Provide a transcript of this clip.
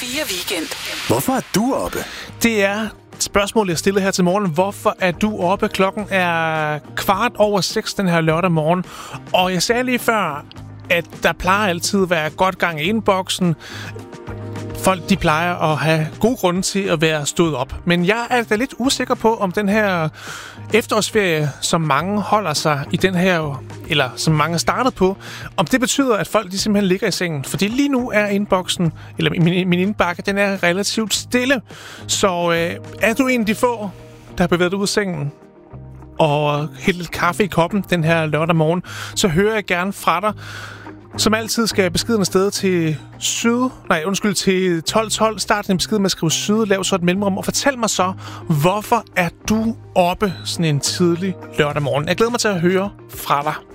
Radio 4 Weekend. Hvorfor er du oppe? Det er spørgsmålet, jeg stillede her til morgen. Hvorfor er du oppe? Klokken er 6:15 den her lørdag morgen. Og jeg sagde lige før, at der plejer altid at være godt gang i inboxen. Folk, de plejer at have gode grunde til at være stået op. Men jeg er da lidt usikker på, om den her efterårsferie, som mange holder sig i den her, eller som mange er startet på, om det betyder, at folk de simpelthen ligger i sengen. Fordi lige nu er inboxen, eller min indbakke, den er relativt stille. Så er du en af de få, der har bevæget ud af sengen og hældt lidt kaffe i koppen den her lørdag morgen, så hører jeg gerne fra dig. Som altid skal beskeden afsted til til 1212. Start din besked med at skrive syd, lav så et mellemrum, og fortæl mig så, hvorfor er du oppe sådan en tidlig lørdag morgen. Jeg glæder mig til at høre fra dig.